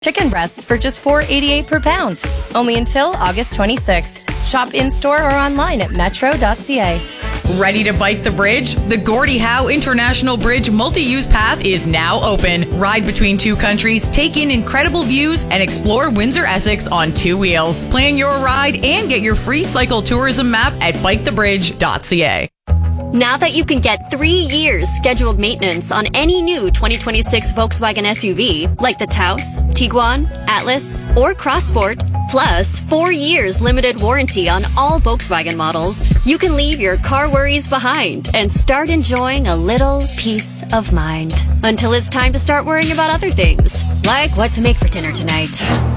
Chicken breasts for just $4.88 per pound. Only until August 26th. Shop in-store or online at metro.ca. Ready to bike the bridge? The Gordie Howe International Bridge multi-use path is now open. Ride between two countries, take in incredible views, and explore Windsor-Essex on two wheels. Plan your ride and get your free cycle tourism map at bikethebridge.ca. Now that you can get 3 years scheduled maintenance on any new 2026 Volkswagen SUV, like the Taos, Tiguan, Atlas, or Crossport, plus 4 years limited warranty on all Volkswagen models, you can leave your car worries behind and start enjoying a little peace of mind. Until it's time to start worrying about other things, like what to make for dinner tonight.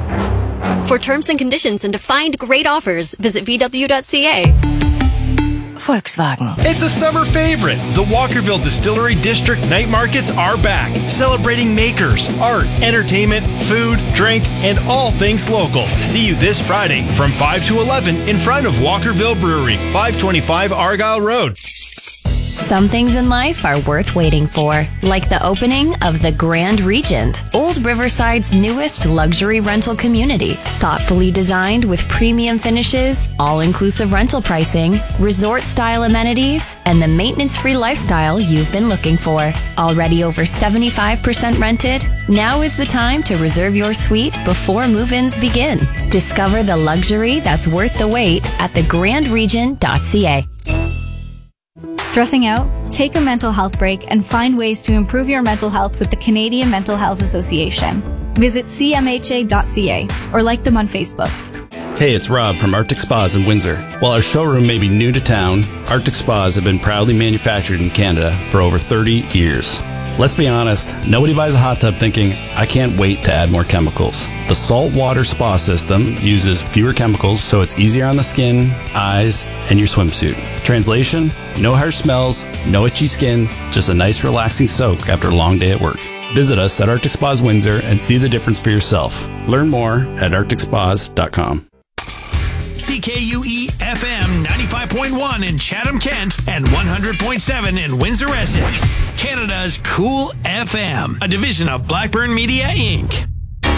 For terms and conditions and to find great offers, visit VW.ca. Volkswagen. It's a summer favorite. The Walkerville Distillery District night markets are back, celebrating makers, art, entertainment, food, drink, and all things local. See you this Friday from 5 to 11 in front of Walkerville Brewery, 525 Argyle Road. Some things in life are worth waiting for, like the opening of the Grand Regent, Old Riverside's newest luxury rental community. Thoughtfully designed with premium finishes, all-inclusive rental pricing, resort-style amenities, and the maintenance-free lifestyle you've been looking for. Already over 75% rented, now is the time to reserve your suite before move-ins begin. Discover the luxury that's worth the wait at thegrandregent.ca. Stressing out? Take a mental health break and find ways to improve your mental health with the Canadian Mental Health Association. Visit cmha.ca or like them on Facebook. Hey, it's Rob from Arctic Spas in Windsor. While our showroom may be new to town, Arctic Spas have been proudly manufactured in Canada for over 30 years. Let's be honest, nobody buys a hot tub thinking, I can't wait to add more chemicals. The saltwater spa system uses fewer chemicals, so it's easier on the skin, eyes, and your swimsuit. Translation, no harsh smells, no itchy skin, just a nice relaxing soak after a long day at work. Visit us at Arctic Spas Windsor and see the difference for yourself. Learn more at arcticspas.com. CKUE FM 95.1 in Chatham-Kent and 100.7 in Windsor-Essex. Canada's Cool FM, a division of Blackburn Media, Inc.